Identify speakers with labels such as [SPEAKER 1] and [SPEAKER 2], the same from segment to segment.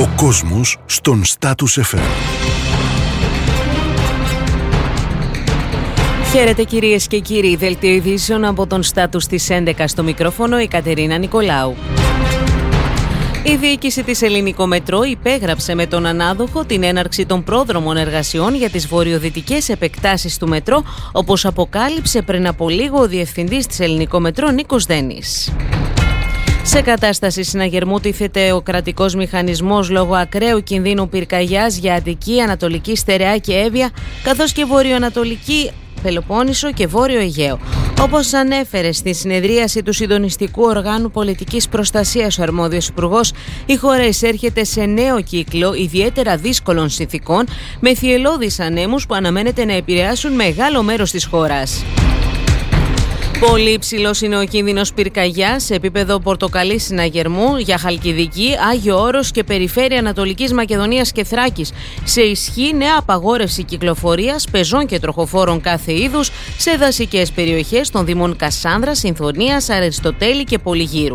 [SPEAKER 1] Ο κόσμος στον Status FM.
[SPEAKER 2] Χαίρετε κυρίες και κύριοι, δελτίο ειδήσεων από τον Status της 11 στο μικρόφωνο η Κατερίνα Νικολάου. Η διοίκηση της Ελληνικό Μετρό υπέγραψε με τον ανάδοχο την έναρξη των πρόδρομων εργασιών για τις βορειοδυτικές επεκτάσεις του μετρό, όπως αποκάλυψε πριν από λίγο ο διευθυντής της Ελληνικό Μετρό Νίκος Δένης. Σε κατάσταση συναγερμού τίθεται ο κρατικός μηχανισμός λόγω ακραίου κινδύνου πυρκαγιάς για Αττική, Ανατολική Στερεά και Εύβοια, καθώς και βορειοανατολική Πελοπόννησο και Βόρειο Αιγαίο. Όπως ανέφερε στη συνεδρίαση του Συντονιστικού Οργάνου Πολιτικής Προστασίας ο αρμόδιος υπουργός, η χώρα εισέρχεται σε νέο κύκλο ιδιαίτερα δύσκολων συνθηκών με θυελλώδεις ανέμους που αναμένεται να επηρεάσουν μεγάλο μέρος της χώρας. Πολύ υψηλός είναι ο κίνδυνος πυρκαγιάς σε επίπεδο πορτοκαλί συναγερμού για Χαλκιδική, Άγιο Όρος και περιφέρεια Ανατολικής Μακεδονίας και Θράκης. Σε ισχύ νέα απαγόρευση κυκλοφορίας πεζών και τροχοφόρων κάθε είδους σε δασικές περιοχές των δήμων Κασάνδρας, Συνθονίας, Αριστοτέλη και Πολυγύρου.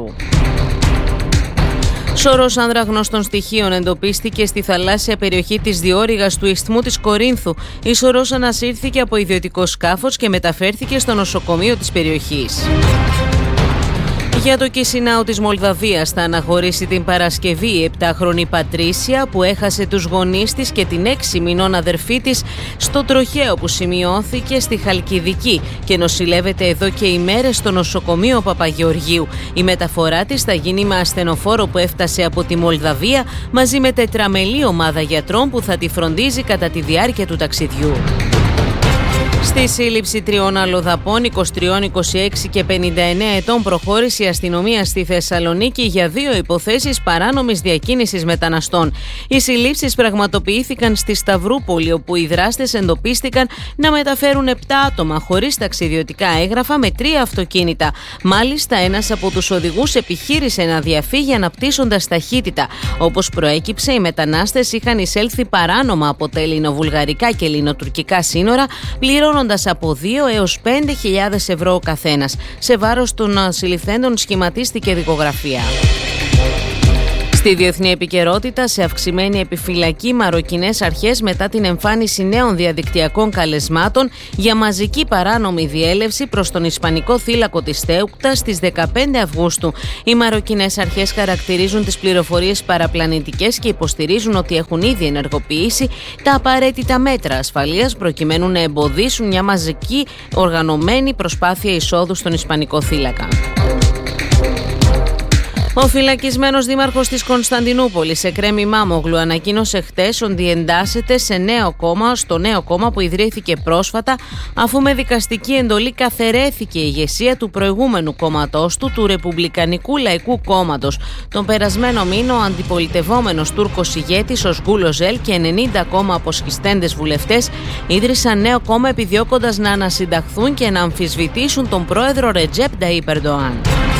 [SPEAKER 2] Σωρός άνδραγνωστων στοιχείων εντοπίστηκε στη θαλάσσια περιοχή της διόρυγας του Ισθμού της Κορίνθου. Η σωρός ανασύρθηκε από ιδιωτικό σκάφος και μεταφέρθηκε στο νοσοκομείο της περιοχής. Για το Κισινάου της Μολδαβίας θα αναχωρήσει την Παρασκευή η 7χρονη Πατρίσια που έχασε τους γονείς της και την 6 μηνών αδερφή της στο τροχαίο που σημειώθηκε στη Χαλκιδική και νοσηλεύεται εδώ και ημέρες στο νοσοκομείο Παπαγεωργίου. Η μεταφορά της θα γίνει με ασθενοφόρο που έφτασε από τη Μολδαβία μαζί με τετραμελή ομάδα γιατρών που θα τη φροντίζει κατά τη διάρκεια του ταξιδιού. Στη σύλληψη 3 αλλοδαπών 23, 26 και 59 ετών προχώρησε η αστυνομία στη Θεσσαλονίκη για 2 υποθέσεις παράνομης διακίνησης μεταναστών. Οι συλλήψεις πραγματοποιήθηκαν στη Σταυρούπολη, όπου οι δράστες εντοπίστηκαν να μεταφέρουν 7 άτομα χωρίς ταξιδιωτικά έγγραφα με 3 αυτοκίνητα. Μάλιστα, ένας από τους οδηγούς επιχείρησε να διαφύγει αναπτύσσοντας ταχύτητα. Όπως προέκυψε, οι μετανάστες είχαν εισέλθει παράνομα από τα ελληνοβουλγαρικά και ελληνοτουρκικά σύνορα, πληρώνοντας από 2 έως 5.000 ευρώ ο καθένας. Σε βάρος των συλληφθέντων σχηματίστηκε δικογραφία. Στη διεθνή επικαιρότητα, σε αυξημένη επιφυλακή μαροκινές αρχές μετά την εμφάνιση νέων διαδικτυακών καλεσμάτων για μαζική παράνομη διέλευση προς τον ισπανικό θύλακο της Θέουκτα στις 15 Αυγούστου. Οι μαροκινές αρχές χαρακτηρίζουν τις πληροφορίες παραπλανητικές και υποστηρίζουν ότι έχουν ήδη ενεργοποιήσει τα απαραίτητα μέτρα ασφαλείας προκειμένου να εμποδίσουν μια μαζική οργανωμένη προσπάθεια εισόδου στον ισπανικό θύλακα. Ο φυλακισμένος δήμαρχος της Κωνσταντινούπολης, Εκρέμ Ημάμογλου, ανακοίνωσε χτες ότι εντάσσεται στο νέο κόμμα που ιδρύθηκε πρόσφατα, αφού με δικαστική εντολή καθαιρέθηκε η ηγεσία του προηγούμενου κόμματός του, του Ρεπουμπλικανικού Λαϊκού Κόμματος. Τον περασμένο μήνα, ο αντιπολιτευόμενος Τούρκος ηγέτης, ο Σγκούλο Ζέλ, και 90 ακόμα αποσχιστέντες βουλευτές ίδρυσαν νέο κόμμα επιδιώκοντας να ανασυνταχθούν και να αμφισβητήσουν τον πρόεδρο Ρετζέπ Ταΐπ Ερντοάν.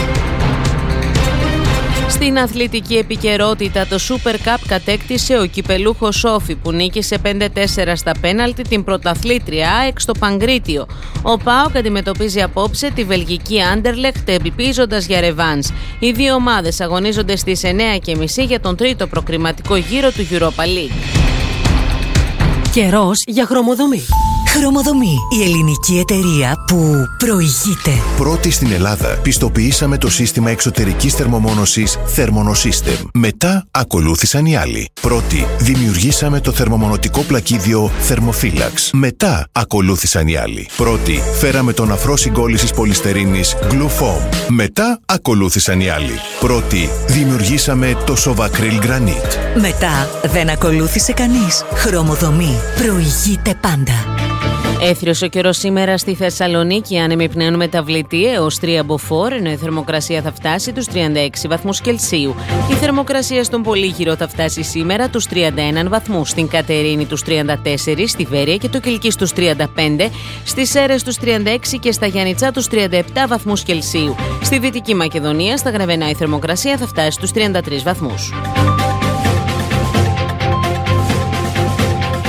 [SPEAKER 2] Στην αθλητική επικαιρότητα, το Super Cup κατέκτησε ο κυπελούχος Όφη που νίκησε 5-4 στα πέναλτι την πρωταθλήτρια ΑΕΚ στο Παγκρίτιο. Ο ΠΑΟΚ αντιμετωπίζει απόψε τη βελγική Άντερλεχτ ελπίζοντας για ρεβάνς. Οι δύο ομάδες αγωνίζονται στις 9:30 για τον τρίτο προκριματικό γύρο του Europa League.
[SPEAKER 3] Καιρός για χρωμοδομή. Χρωμοδομή, η ελληνική εταιρεία που προηγείται.
[SPEAKER 1] Πρώτη στην Ελλάδα πιστοποιήσαμε το σύστημα εξωτερικής θερμομόνωσης Thermonosystem. Μετά ακολούθησαν οι άλλοι. Πρώτη δημιουργήσαμε το θερμομονωτικό πλακίδιο Thermophilax. Μετά ακολούθησαν οι άλλοι. Πρώτη φέραμε τον αφρό συγκόλλησης πολυστερίνης Glufoam. Μετά ακολούθησαν οι άλλοι. Πρώτη δημιουργήσαμε το Sovacryl Granite.
[SPEAKER 3] Μετά δεν ακολούθησε κανείς. Χρωμοδομή προηγείται πάντα.
[SPEAKER 2] Έθριος ο καιρός σήμερα στη Θεσσαλονίκη, άνεμοι πνέουν μεταβλητή έως 3 μποφόρ, ενώ η θερμοκρασία θα φτάσει τους 36 βαθμούς Κελσίου. Η θερμοκρασία στον Πολύγυρο θα φτάσει σήμερα τους 31 βαθμούς, στην Κατερίνη τους 34, στη Βέρεια και το Κιλκής τους 35, στις Σέρρες τους 36 και στα Γιαννιτσά τους 37 βαθμούς Κελσίου. Στη Δυτική Μακεδονία, στα Γρεβενά, η θερμοκρασία θα φτάσει τους 33 βαθμούς.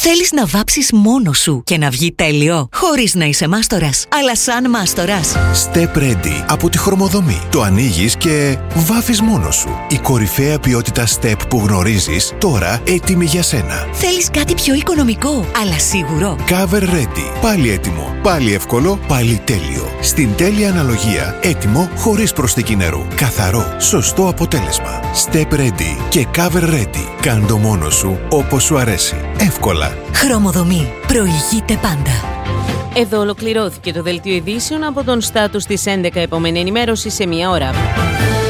[SPEAKER 3] Θέλεις να βάψεις μόνος σου και να βγει τέλειο, χωρίς να είσαι μάστορας, αλλά σαν μάστορας.
[SPEAKER 1] Step Ready από τη Χρωμοδομή. Το ανοίγεις και βάφεις μόνος σου. Η κορυφαία ποιότητα Step που γνωρίζεις, τώρα έτοιμη για σένα.
[SPEAKER 3] Θέλεις κάτι πιο οικονομικό, αλλά σίγουρο.
[SPEAKER 1] Cover Ready. Πάλι έτοιμο, πάλι εύκολο, πάλι τέλειο. Στην τέλεια αναλογία, έτοιμο χωρίς προσθήκη νερού. Καθαρό, σωστό αποτέλεσμα. Step Ready και Cover Ready. Κάν' το μόνος σου όπως σου αρέσει. Εύκολα.
[SPEAKER 3] Χρωμοδομή. Προηγείται πάντα.
[SPEAKER 2] Εδώ ολοκληρώθηκε το δελτίο ειδήσεων από τον Στάτους της 11. Επόμενη ενημέρωση σε 1 ώρα.